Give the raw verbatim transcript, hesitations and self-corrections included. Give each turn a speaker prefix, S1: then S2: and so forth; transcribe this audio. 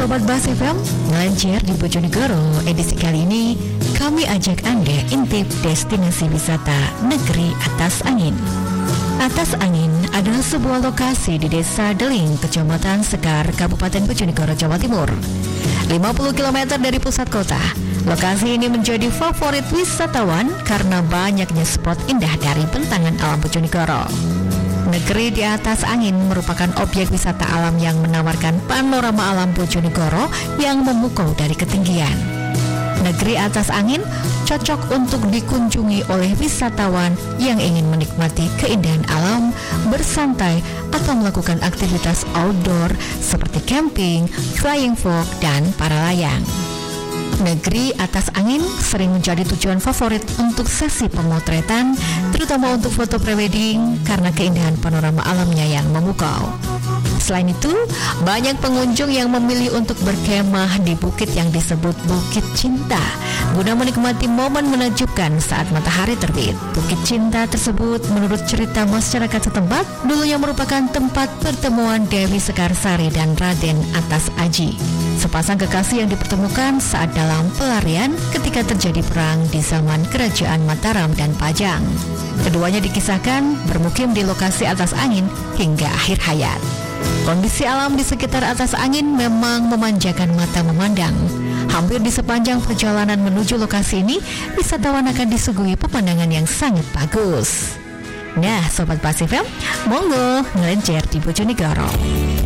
S1: Sobat Bas F M, melenceng di Bojonegoro. Edisi kali ini kami ajak Anda intip destinasi wisata Negeri Atas Angin. Atas Angin adalah sebuah lokasi di Desa Deling, Kecamatan Sekar, Kabupaten Bojonegoro, Jawa Timur. lima puluh kilometer dari pusat kota, lokasi ini menjadi favorit wisatawan karena banyaknya spot indah dari bentangan alam Bojonegoro. Negeri di Atas Angin merupakan objek wisata alam yang menawarkan panorama alam Bojonegoro yang memukau dari ketinggian. Negeri Atas Angin cocok untuk dikunjungi oleh wisatawan yang ingin menikmati keindahan alam, bersantai, atau melakukan aktivitas outdoor seperti camping, flying fox, dan para layang. Negeri Atas Angin sering menjadi tujuan favorit untuk sesi pemotretan, terutama untuk foto prewedding karena keindahan panorama alamnya yang memukau. Selain itu, banyak pengunjung yang memilih untuk berkemah di bukit yang disebut Bukit Cinta guna menikmati momen menakjubkan saat matahari terbit. Bukit Cinta tersebut menurut cerita masyarakat setempat dulunya merupakan tempat pertemuan Dewi Sekarsari dan Raden Atas Aji, sepasang kekasih yang dipertemukan saat dalam pelarian ketika terjadi perang di zaman Kerajaan Mataram dan Pajang. Keduanya dikisahkan bermukim di lokasi Atas Angin hingga akhir hayat. Kondisi alam di sekitar Atas Angin memang memanjakan mata memandang. Hampir di sepanjang perjalanan menuju lokasi ini, wisatawan akan disuguhi pemandangan yang sangat bagus. Nah, Sobat Bas F M, monggo melenceng di Bojonegoro.